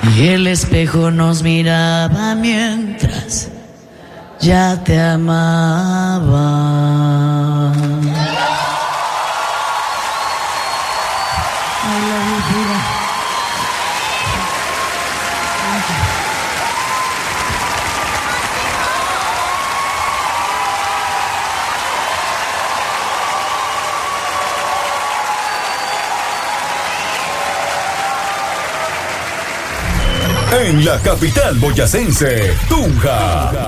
Y el espejo nos miraba mientras ya te amaba. En la capital boyacense, Tunja.